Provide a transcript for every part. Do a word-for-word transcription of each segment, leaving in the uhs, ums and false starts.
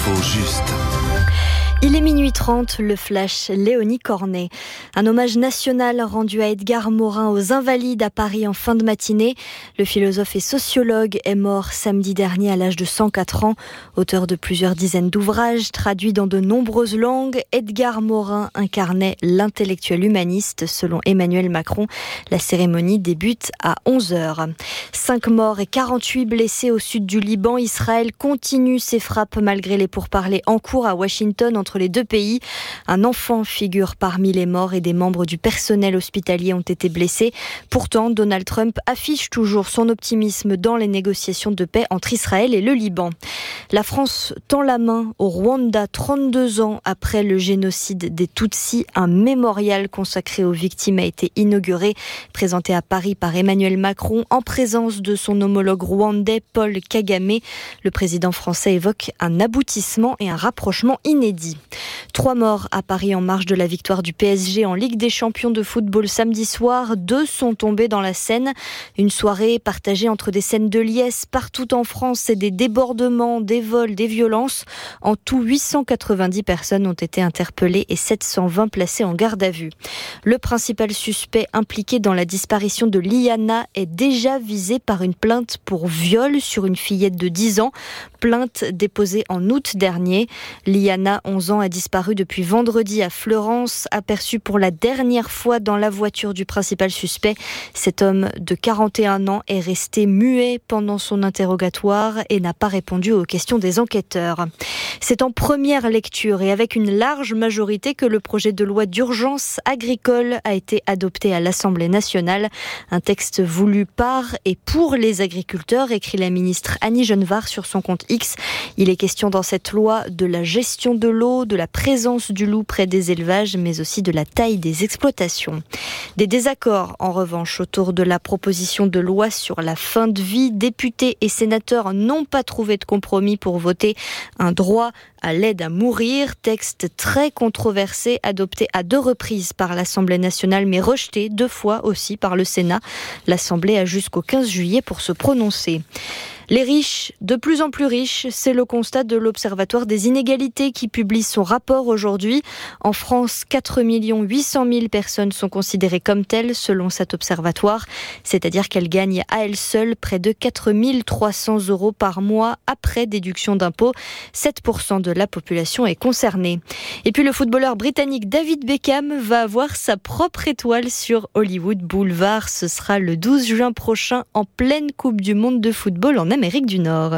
L'info juste. Il est minuit trente, le flash Léonie Cornet. Un hommage national rendu à Edgar Morin aux Invalides à Paris en fin de matinée. Le philosophe et sociologue est mort samedi dernier à l'âge de cent quatre ans. Auteur de plusieurs dizaines d'ouvrages, traduits dans de nombreuses langues, Edgar Morin incarnait l'intellectuel humaniste. Selon Emmanuel Macron, la cérémonie débute à onze heures. Cinq morts et quarante-huit blessés au sud du Liban. Israël continue ses frappes malgré les pourparlers en cours à Washington entre les deux pays. Un enfant figure parmi les morts et des membres du personnel hospitalier ont été blessés. Pourtant, Donald Trump affiche toujours son optimisme dans les négociations de paix entre Israël et le Liban. La France tend la main au Rwanda, trente-deux ans après le génocide des Tutsis. Un mémorial consacré aux victimes a été inauguré, présenté à Paris par Emmanuel Macron en présence de son homologue rwandais Paul Kagame. Le président français évoque un aboutissement et un rapprochement inédit. Trois morts à Paris en marge de la victoire du P S G en Ligue des Champions de football samedi soir. Deux sont tombés dans la Seine. Une soirée partagée entre des scènes de liesse partout en France et des débordements, des vols, des violences. En tout, huit cent quatre-vingt-dix personnes ont été interpellées et sept cent vingt placées en garde à vue. Le principal suspect impliqué dans la disparition de Liana est déjà visé par une plainte pour viol sur une fillette de dix ans. Plainte déposée en août dernier. Liana, onze ans, a disparu depuis vendredi à Fleurance, aperçu pour la dernière fois dans la voiture du principal suspect. Cet homme de quarante et un ans est resté muet pendant son interrogatoire et n'a pas répondu aux questions des enquêteurs. C'est en première lecture et avec une large majorité que le projet de loi d'urgence agricole a été adopté à l'Assemblée nationale. Un texte voulu par et pour les agriculteurs, écrit la ministre Annie Genevard sur son compte X. Il est question dans cette loi de la gestion de l'eau, de la présence du loup près des élevages, mais aussi de la taille des exploitations. Des désaccords, en revanche, autour de la proposition de loi sur la fin de vie. Députés et sénateurs n'ont pas trouvé de compromis pour voter un droit à l'aide à mourir. Texte très controversé, adopté à deux reprises par l'Assemblée nationale, mais rejeté deux fois aussi par le Sénat. L'Assemblée a jusqu'au quinze juillet pour se prononcer. Les riches, de plus en plus riches, c'est le constat de l'Observatoire des inégalités qui publie son rapport aujourd'hui. En France, quatre millions huit cent mille personnes sont considérées comme telles selon cet observatoire, c'est-à-dire qu'elles gagnent à elles seules près de quatre mille trois cents euros par mois après déduction d'impôts. sept pour cent de la population est concernée. Et puis le footballeur britannique David Beckham va avoir sa propre étoile sur Hollywood Boulevard. Ce sera le douze juin prochain en pleine Coupe du Monde de football en Amérique du Nord.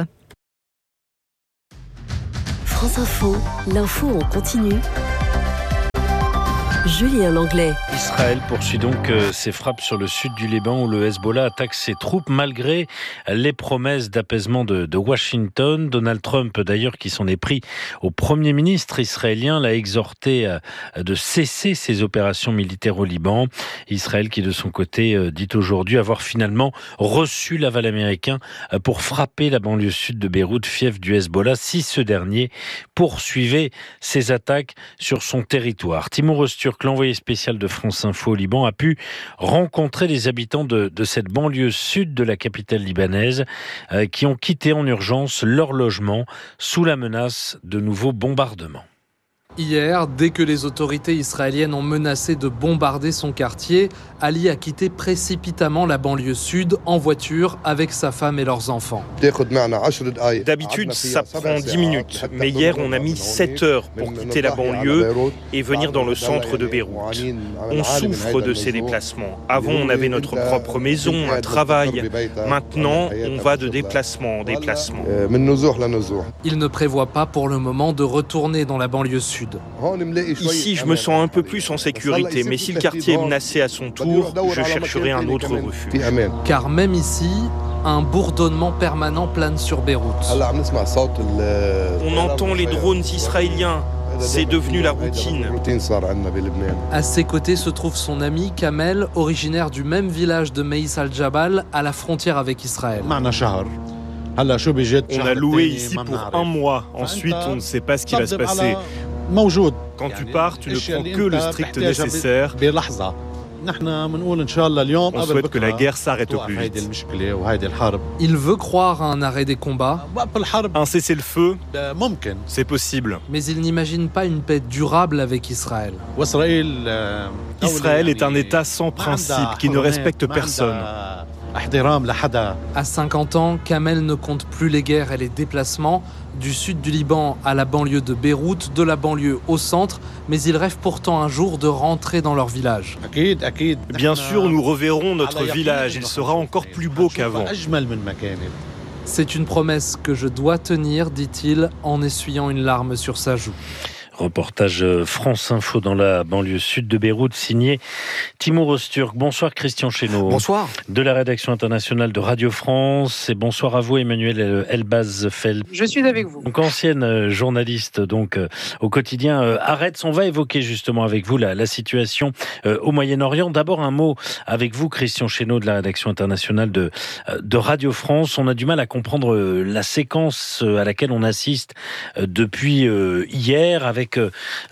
France Info, l'info en continu. Julien Langlais. Israël poursuit donc euh, ses frappes sur le sud du Liban où le Hezbollah attaque ses troupes malgré les promesses d'apaisement de, de Washington. Donald Trump, d'ailleurs, qui s'en est pris au Premier ministre israélien, l'a exhorté euh, de cesser ses opérations militaires au Liban. Israël qui, de son côté, euh, dit aujourd'hui avoir finalement reçu l'aval américain euh, pour frapper la banlieue sud de Beyrouth, fief du Hezbollah, si ce dernier poursuivait ses attaques sur son territoire. Timour Öztürk, l'envoyé spécial de France Info au Liban, a pu rencontrer les habitants de, de cette banlieue sud de la capitale libanaise euh, qui ont quitté en urgence leur logement sous la menace de nouveaux bombardements. Hier, dès que les autorités israéliennes ont menacé de bombarder son quartier, Ali a quitté précipitamment la banlieue sud en voiture avec sa femme et leurs enfants. D'habitude, ça prend dix minutes, mais hier, on a mis sept heures pour quitter la banlieue et venir dans le centre de Beyrouth. On souffre de ces déplacements. Avant, on avait notre propre maison, un travail. Maintenant, on va de déplacement en déplacement. Il ne prévoit pas pour le moment de retourner dans la banlieue sud. Ici, je me sens un peu plus en sécurité, mais si le quartier est menacé à son tour, je chercherai un autre refuge. Car même ici, un bourdonnement permanent plane sur Beyrouth. On entend les drones israéliens. C'est devenu la routine. À ses côtés se trouve son ami Kamel, originaire du même village de Meïs al-Jabal, à la frontière avec Israël. On a loué ici pour un mois. Ensuite, on ne sait pas ce qui va se passer. Quand tu pars, tu ne prends que le strict nécessaire. On souhaite que la guerre s'arrête au plus vite. Il veut croire à un arrêt des combats. Un cessez-le-feu, c'est possible. Mais il n'imagine pas une paix durable avec Israël. Israël est un État sans principe, qui ne respecte personne. À cinquante ans, Kamel ne compte plus les guerres et les déplacements, du sud du Liban à la banlieue de Beyrouth, de la banlieue au centre, mais ils rêvent pourtant un jour de rentrer dans leur village. Bien sûr, nous reverrons notre village, il sera encore plus beau qu'avant. C'est une promesse que je dois tenir, dit-il, en essuyant une larme sur sa joue. Reportage France Info dans la banlieue sud de Beyrouth, signé Timur Öztürk. Bonsoir Christian Chesneau. Bonsoir. De la rédaction internationale de Radio France. Et bonsoir à vous Emmanuel Elbaz Phelps. Je suis avec vous. Donc ancienne journaliste donc au quotidien euh, Haaretz. On va évoquer justement avec vous la, la situation euh, au Moyen-Orient. D'abord un mot avec vous Christian Chesneau de la rédaction internationale de, euh, de Radio France. On a du mal à comprendre euh, la séquence à laquelle on assiste euh, depuis euh, hier avec Euh,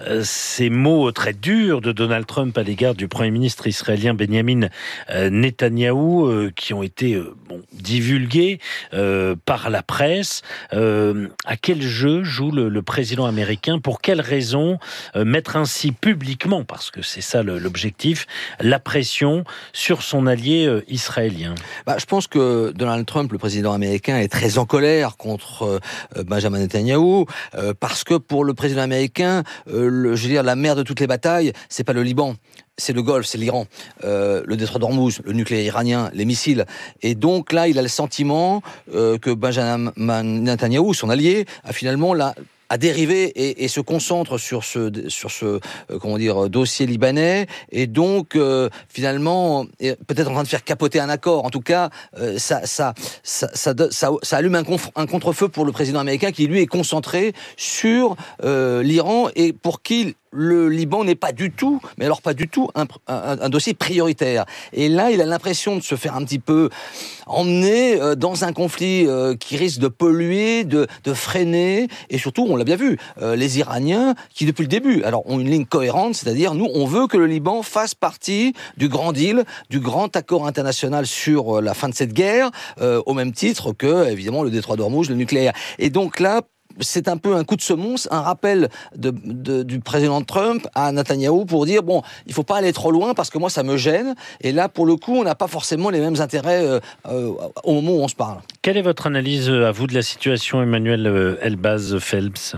ces mots très durs de Donald Trump à l'égard du Premier ministre israélien Benjamin euh, Netanyahou euh, qui ont été euh, bon, divulgués euh, par la presse. Euh, à quel jeu joue le, le président américain? Pour quelles raisons euh, mettre ainsi publiquement, parce que c'est ça le, l'objectif, la pression sur son allié euh, israélien? Bah, je pense que Donald Trump, le président américain, est très en colère contre euh, Benjamin Netanyahou euh, parce que pour le président américain, Euh, le, je veux dire, la mère de toutes les batailles, c'est pas le Liban, c'est le Golfe, c'est l'Iran, euh, le détroit d'Ormuz, le nucléaire iranien, les missiles. Et donc là, il a le sentiment euh, que Benjamin Netanyahou, son allié, a finalement la à dériver et, et se concentre sur ce sur ce euh, comment dire dossier libanais et donc euh, finalement est peut-être en train de faire capoter un accord. En tout cas, euh, ça, ça ça ça ça ça allume un, conf, un contre-feu pour le président américain qui lui est concentré sur euh, l'Iran et pour qui le Liban n'est pas du tout, mais alors pas du tout, un, un, un dossier prioritaire. Et là, il a l'impression de se faire un petit peu emmener euh, dans un conflit euh, qui risque de polluer, de, de freiner, et surtout, on l'a bien vu, euh, les Iraniens, qui depuis le début, alors ont une ligne cohérente, c'est-à-dire, nous, on veut que le Liban fasse partie du grand deal, du grand accord international sur euh, la fin de cette guerre, euh, au même titre que, évidemment, le détroit d'Ormuz, le nucléaire. Et donc là, c'est un peu un coup de semonce, un rappel de, de, du président Trump à Netanyahou pour dire bon, il faut pas aller trop loin parce que moi ça me gêne. Et là, pour le coup, on n'a pas forcément les mêmes intérêts euh, euh, au moment où on se parle. Quelle est votre analyse à vous de la situation, Emmanuel Elbaz Phelps?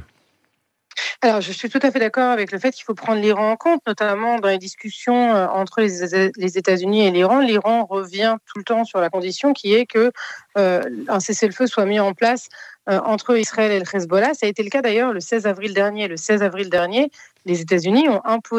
Alors, je suis tout à fait d'accord avec le fait qu'il faut prendre l'Iran en compte, notamment dans les discussions entre les, les États-Unis et l'Iran. L'Iran revient tout le temps sur la condition qui est que euh, un cessez-le-feu soit mis en place euh, entre Israël et le Hezbollah. Ça a été le cas d'ailleurs le seize avril dernier. Le seize avril dernier, les États-Unis ont imposé